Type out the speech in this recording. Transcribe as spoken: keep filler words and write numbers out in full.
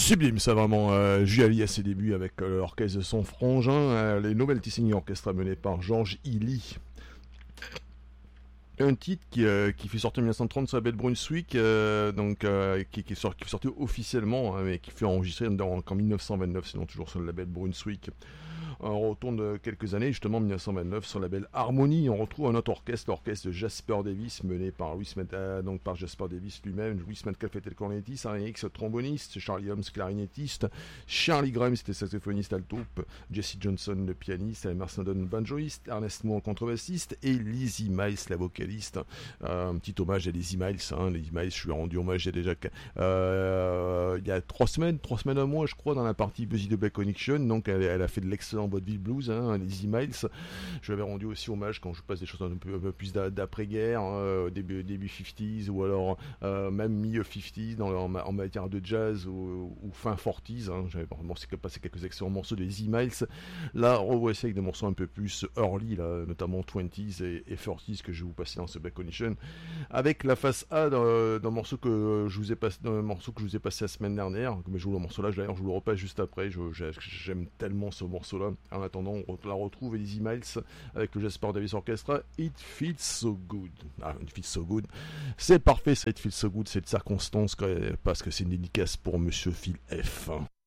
sublime ça vraiment, euh, Julie à ses débuts avec euh, l'orchestre de son frangin, euh, les Novelty Singing Orchestra mené par George Ely. Un titre qui, euh, qui fut sorti en dix-neuf cent trente sur la label Brunswick, euh, donc, euh, qui, qui, est sorti, qui est sorti officiellement, hein, mais qui fut enregistré en, en dix-neuf cent vingt-neuf, sinon toujours sur le label Brunswick. On retourne de quelques années, justement en dix-neuf cent vingt-neuf, sur le label Harmony. On retrouve un autre orchestre, l'orchestre de Jasper Davis, mené par Louis Met- euh, donc par Jasper Davis lui-même. Louis Metcalf était le cornettiste, Harry Hicks tromboniste, Charlie Holmes clarinettiste, Charlie Grimes était saxophoniste alto, Jesse Johnson le pianiste, Emerson Dunn banjoiste, Ernest Moore contrebassiste et Lizzie Miles la vocaliste. Euh, un petit hommage à Lizzie Miles. Hein. Lizzie Miles, je lui ai rendu hommage il y a déjà euh, il y a trois semaines, trois semaines à moi, je crois, dans la partie Busy the Black Connection. Donc elle, elle a fait de l'excellent vaudeville blues, hein, Lizzie Miles. Je lui avais rendu aussi hommage quand je passe des choses un peu, un peu plus d'après-guerre, hein, début, début cinquantaines ou alors euh, même milieu cinquantaines dans, en, en matière de jazz ou, ou fin quarantaines. Hein. J'avais passé quelques excellents morceaux de Lizzie Miles. Là, revoici avec des morceaux un peu plus early, là, notamment vingties et, et forties que je vais vous passer dans ce Black Connection. Avec la face A d'un, d'un morceau que je vous ai passé, d'un morceau que je vous ai passé la semaine dernière. Mais je vous le morceau là, d'ailleurs, je vous le repasse juste après. Je, j'aime tellement ce morceau-là. En attendant, on la retrouve Lizzie Miles avec le Jasper Davis Orchestra. It feels so good. Ah, it feels so good. C'est parfait, ça, It feels so good. C'est de circonstance parce que c'est une dédicace pour Monsieur Phil F.